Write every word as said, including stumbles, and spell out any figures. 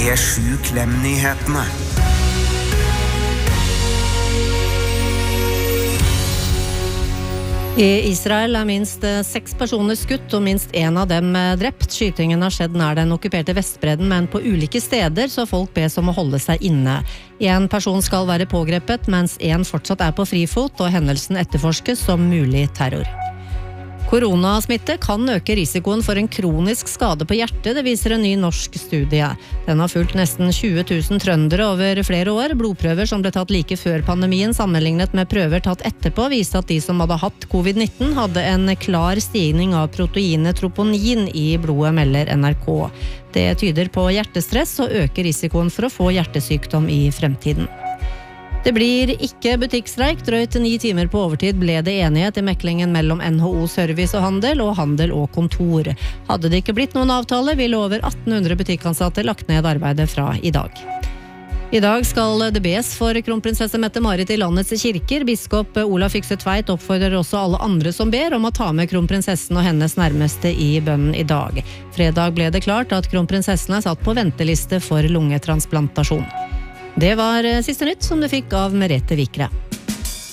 P sju Klem-nyhetene. I Israel er minst seks personer skutt og minst en av dem drept. Skytingen har skjedd nær den okkuperte Vestbredden, men på ulike steder, så folk bes om å holde seg inne. En person skal være pågrepet, mens en fortsatt er på frifot, og hendelsen etterforskes som mulig terror. Koronasmitte kan øke risikoen for en kronisk skade på hjertet, det viser en ny norsk studie. Den har fulgt nesten tjue tusen trøndere over flere år. Blodprøver som ble tatt like før pandemien sammenlignet med prøver tatt etterpå viste at de som hadde hatt covid nitten hadde en klar stigning av proteinet troponin i blodet, melder N R K. Det tyder på hjertestress og øker risikoen for å få hjertesykdom i fremtiden. Det blir ikke butikkstreik. Drøyt ni timer på overtid ble det enighet i meklingen mellom N H O Service og Handel og Handel og Kontor. Hadde det ikke blitt noen avtale, ville over atten hundre butikkansatte lagt ned arbeidet fra i dag. I dag skal det bes for kronprinsesse Mette-Marit i landets kirker. Biskop Olav Fykse Tveit oppfordrer også alle andre som ber om å ta med kronprinsessen og hennes nærmeste i bønnen i dag. Fredag ble det klart at kronprinsessen er satt på venteliste for lungetransplantasjon. Det var siste nytt som du fikk av Merete Vikre.